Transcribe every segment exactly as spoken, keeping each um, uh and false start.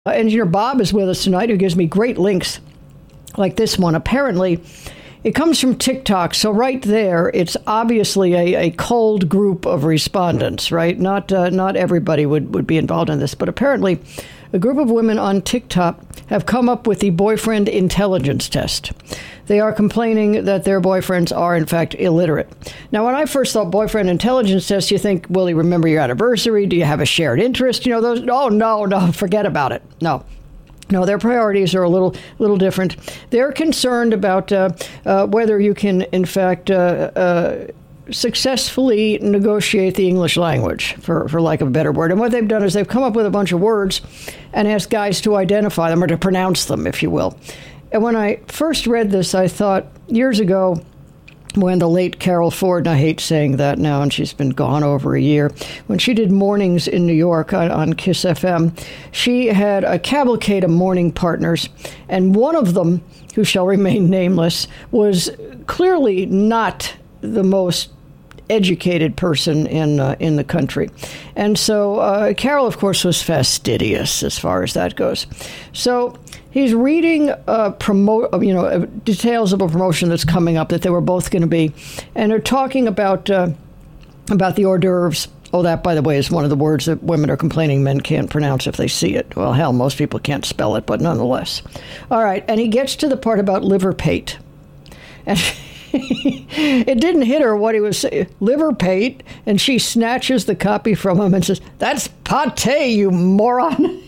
Uh, Engineer Bob is with us tonight, who gives me great links like this one. Apparently, it comes from TikTok. So right there, it's obviously a, a cold group of respondents, right? Not uh, not everybody would, would be involved in this, but apparently a group of women on TikTok have come up with the boyfriend intelligence test. They are complaining that their boyfriends are, in fact, illiterate. Now, when I first thought boyfriend intelligence test, you think, will he remember your anniversary? Do you have a shared interest? You know, those. Oh, no, no, forget about it. No. No, their priorities are a little little different. They're concerned about uh, uh, whether you can, in fact, uh, uh, successfully negotiate the English language, for, for lack of a better word. And what they've done is they've come up with a bunch of words and asked guys to identify them or to pronounce them, if you will. And when I first read this, I thought years ago, when the late Carol Ford, and I hate saying that now, and she's been gone over a year, when she did mornings in New York on, on Kiss F M, she had a cavalcade of morning partners, and one of them, who shall remain nameless, was clearly not the most educated person in uh, in the country. And so uh, Carol, of course, was fastidious as far as that goes. So he's reading uh, promote, you know, uh, details of a promotion that's coming up that they were both going to be, and they're talking about uh, about the hors d'oeuvres. Oh, that, by the way, is one of the words that women are complaining men can't pronounce if they see it. Well, hell, most people can't spell it, but nonetheless. All right, and he gets to the part about liver pate, and it didn't hit her what he was saying, liver pate, and she snatches the copy from him and says, "That's pate, you moron."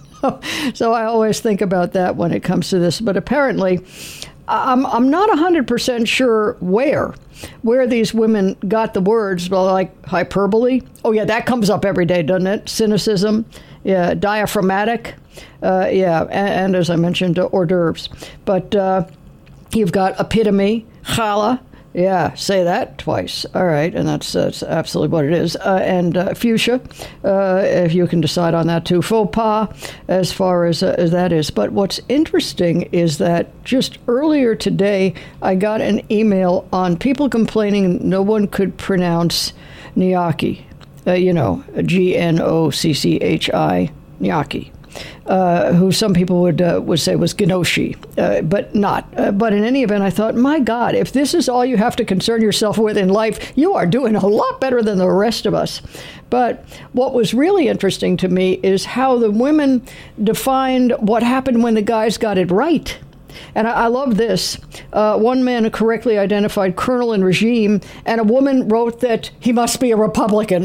So I always think about that when it comes to this. But apparently, I'm I'm not one hundred percent sure where, where these women got the words, well, like hyperbole. Oh, yeah, that comes up every day, doesn't it? Cynicism, yeah, diaphragmatic, uh, yeah, and, and as I mentioned, uh, hors d'oeuvres. But uh, you've got epitome, challah. Yeah, say that twice. All right, and that's, that's absolutely what it is. Uh, and uh, fuchsia, uh, if you can decide on that too. Faux pas, as far as, uh, as that is. But what's interesting is that just earlier today, I got an email on people complaining no one could pronounce gnocchi. Uh, you know, G N O C C H I, gnocchi. Uh, who some people would uh, would say was Ginoshi, uh, but not. Uh, but in any event, I thought, my God, if this is all you have to concern yourself with in life, you are doing a lot better than the rest of us. But what was really interesting to me is how the women defined what happened when the guys got it right. And I, I love this. Uh, one man correctly identified colonel and regime, and a woman wrote that he must be a Republican.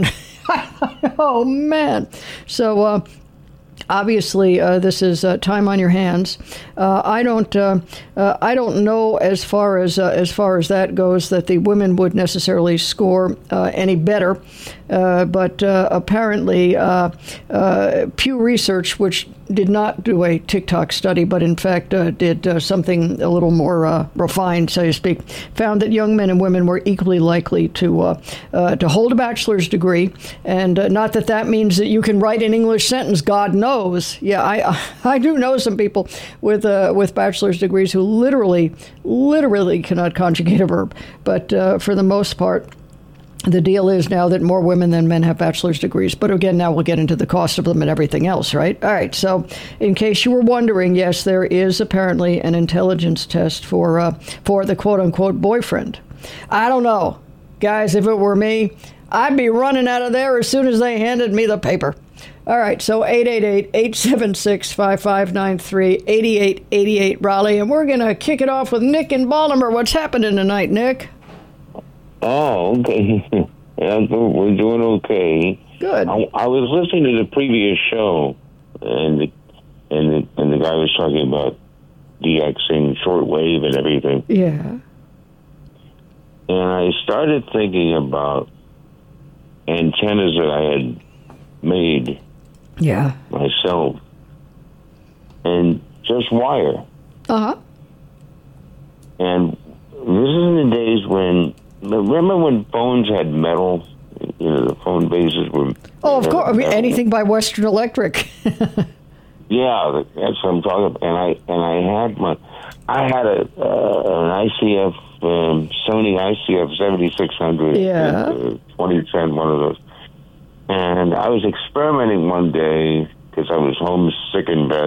Oh, man. So, uh, Obviously, uh, this is uh, time on your hands. Uh, I don't. Uh, uh, I don't know as far as uh, as far as that goes that the women would necessarily score uh, any better. Uh, but uh, apparently, uh, uh, Pew Research, which did not do a TikTok study, but in fact uh, did uh, something a little more uh, refined, so to speak, found that young men and women were equally likely to uh, uh, to hold a bachelor's degree. And uh, not that that means that you can write an English sentence. God knows. Yeah, I I do know some people with uh, with bachelor's degrees who literally literally cannot conjugate a verb. But uh, for the most part, the deal is now that more women than men have bachelor's degrees. But again, now we'll get into the cost of them and everything else, right? All right. So in case you were wondering, yes, there is apparently an intelligence test for uh, for the quote unquote boyfriend. I don't know. Guys, if it were me, I'd be running out of there as soon as they handed me the paper. All right, so eight eight eight, eight seven six, five five nine three, eight eight eight eight, Raleigh. And we're going to kick it off with Nick in Baltimore. What's happening tonight, Nick? Oh, okay. Yeah, we're doing okay. Good. I, I was listening to the previous show, and the, and the, and the guy was talking about DXing shortwave and everything. Yeah. And I started thinking about antennas that I had made yeah. myself, and just wire. Uh-huh. And this is in the days when, remember when phones had metal? You know, the phone bases were... Oh, of course. I mean, anything by Western Electric. Yeah, that's what I'm talking about. And I and I had my... I had a uh, an I C F, um, Sony I C F seventy-six hundred. Yeah. Uh, twenty ten, one of those. And I was experimenting one day because I was homesick in bed.